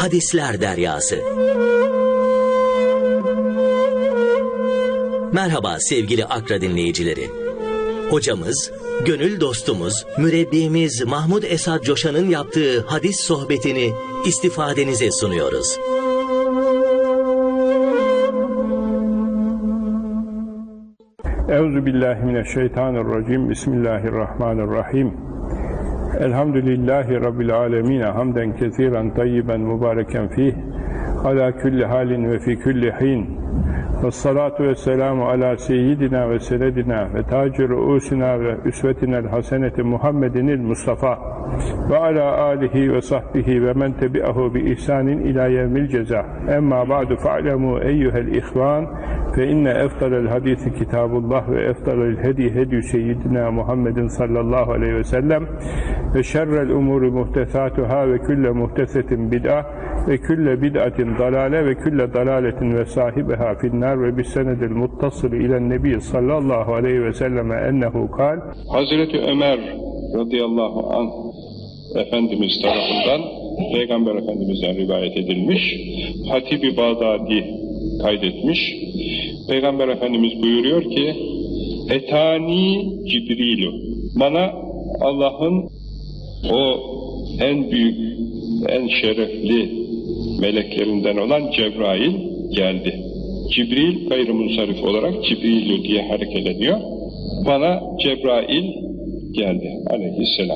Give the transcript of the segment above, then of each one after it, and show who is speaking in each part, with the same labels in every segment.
Speaker 1: Hadisler Deryası. Merhaba sevgili Akra dinleyicileri. Hocamız, gönül dostumuz, mürebbimiz Mahmud Esad Coşan'ın yaptığı hadis sohbetini istifadenize sunuyoruz.
Speaker 2: Euzubillahimineşşeytanirracim. Bismillahirrahmanirrahim. Elhamdülillahi Rabbil alemin. Hamden kesiren tayyiben mübareken fih. Ala kulli halin ve fi kulli hin. Vessalatu vesselamu ala seyyidina ve senedina ve taci ruusina ve üsvetinel haseneti Muhammedinil Mustafa ve ala alihi ve sahbihi ve men tebi'ahu bi ihsanin ila yevmil ceza. Emma ba'du fa'lemu eyyuhel ihvan fe inne eftalel hadisi kitabullah ve eftalel hedi hedi seyyidina Muhammedin sallallahu aleyhi ve sellem ve şerrel umuri muhtesatuhâ ve külle muhtesetin bid'a ve külle bid'atin dalale ve külle dalaletin ve sahibiha finnar ve bis senedil muttasıl ilen nebi sallallahu aleyhi ve selleme ennehu kal.
Speaker 3: Hazreti Ömer radıyallahu anh Efendimiz tarafından Peygamber Efendimiz'den rivayet edilmiş, Hatib-i Bağdadi kaydetmiş. Peygamber Efendimiz buyuruyor ki, Etani Cibrilu, bana Allah'ın o en büyük, en şerefli meleklerinden olan Cebrail geldi. Cibril gayrimunsarif olarak Cibrilu diye hareket ediyor. Bana Cebrail geldi aleyhisselam.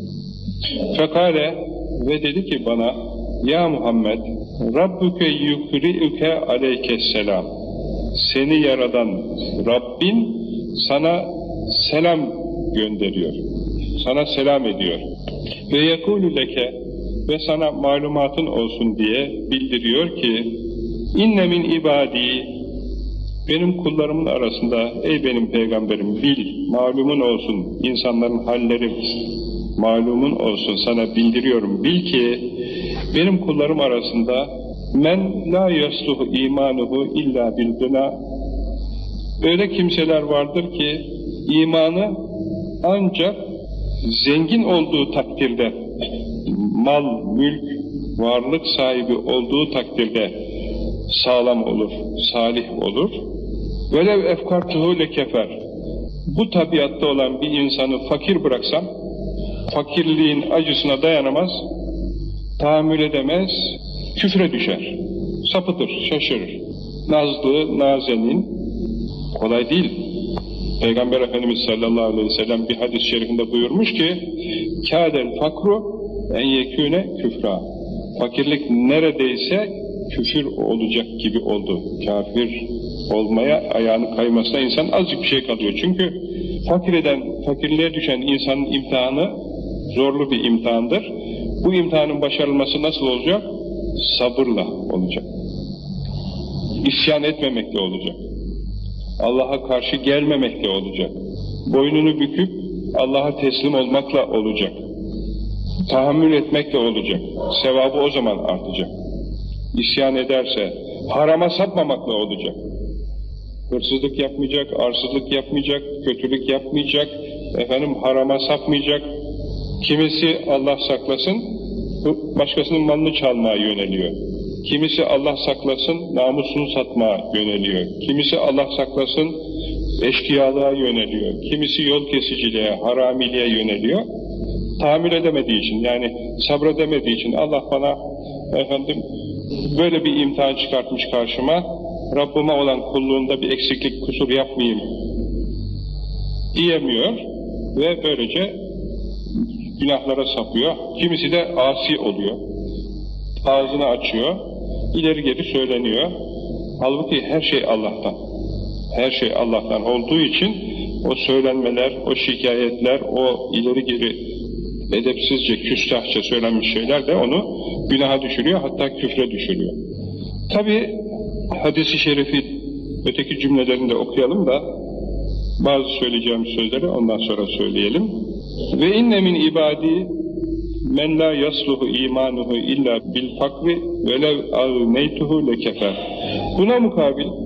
Speaker 3: Fekale ve dedi ki bana, ya Muhammed, Rabbuke yukri'uke aleykesselam. Seni yaradan Rabbin sana selam gönderiyor. Sana selam ediyor. Ve yekûlü leke, ve sana malumatın olsun diye bildiriyor ki, inne min ibadî, benim kullarımın arasında, ey benim peygamberim, bil, malumun olsun, insanların halleri malumun olsun, sana bildiriyorum, bil ki, benim kullarım arasında, men la yasluhu imanuhu illa bil gına, öyle kimseler vardır ki, imanı ancak zengin olduğu takdirde, mal, mülk, varlık sahibi olduğu takdirde sağlam olur, salih olur. Velev efkartuhu lekefer. Bu tabiatta olan bir insanı fakir bıraksam, fakirliğin acısına dayanamaz, tahammül edemez, küfre düşer, sapıtır, şaşırır. Nazlı, nazenin, kolay değil. Peygamber Efendimiz sallallahu aleyhi ve sellem bir hadis-i şerifinde buyurmuş ki, kâdel fakru en yekûne küfra. Fakirlik neredeyse küfür olacak gibi oldu. Kafir olmaya, ayağını kaymasına insan azıcık bir şey kalıyor. Çünkü fakirliğe düşen insanın imtihanı zorlu bir imtihandır. Bu imtihanın başarılması nasıl olacak? Sabırla olacak. İsyan etmemekle olacak. Allah'a karşı gelmemekle olacak. Boynunu büküp Allah'a teslim olmakla olacak. Tahammül etmekle olacak. Sevabı o zaman artacak. İsyan ederse harama sapmamakla olacak. Hırsızlık yapmayacak, arsızlık yapmayacak, kötülük yapmayacak, harama sapmayacak. Kimisi Allah saklasın, başkasının malını çalmaya yöneliyor. Kimisi Allah saklasın, namusunu satmaya yöneliyor. Kimisi Allah saklasın, eşkıyalığa yöneliyor. Kimisi yol kesiciliğe, haramiliğe yöneliyor. Tahammül edemediği için, yani sabredemediği için Allah bana böyle bir imtihan çıkartmış karşıma, Rabbime olan kulluğunda bir eksiklik, kusur yapmayayım diyemiyor ve böylece günahlara sapıyor. Kimisi de asi oluyor. Ağzını açıyor, ileri geri söyleniyor. Halbuki her şey Allah'tan. Her şey Allah'tan olduğu için o söylenmeler, o şikayetler, o ileri geri edepsizce, küstahça söylenmiş şeyler de onu günaha düşürüyor, hatta küfre düşürüyor. Tabi hadis-i şerifi öteki cümlelerini de okuyalım da bazı söyleyeceğimiz sözleri ondan sonra söyleyelim. Ve inne min ibadi men la yasluhu imanuhu illa bil fakri velev ağneytuhu lekefer. Buna mukabil